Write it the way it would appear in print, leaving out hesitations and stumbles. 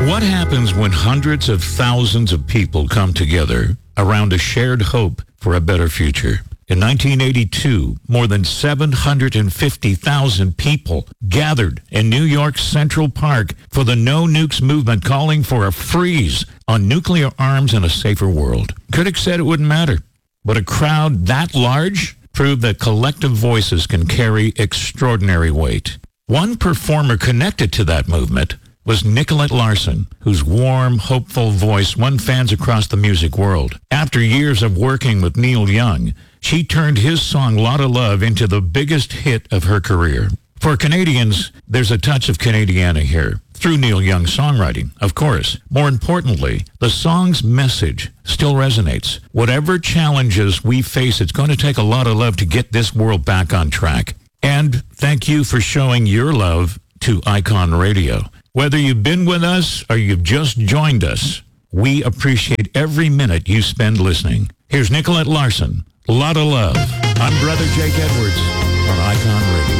What happens when hundreds of thousands of people come together around a shared hope for a better future? In 1982, more than 750,000 people gathered in New York's Central Park for the No Nukes movement, calling for a freeze on nuclear arms and a safer world. Critics said it wouldn't matter, but a crowd that large proved that collective voices can carry extraordinary weight. One performer connected to that movement was Nicolette Larson, whose warm, hopeful voice won fans across the music world. After years of working with Neil Young, she turned his song Lotta Love into the biggest hit of her career. For Canadians, there's a touch of Canadiana here, through Neil Young's songwriting, of course. More importantly, the song's message still resonates. Whatever challenges we face, it's going to take a lot of love to get this world back on track. And thank you for showing your love to Icon Radio. Whether you've been with us or you've just joined us, we appreciate every minute you spend listening. Here's Nicolette Larson, Lotta Love. I'm Brother Jake Edwards on Icon Radio.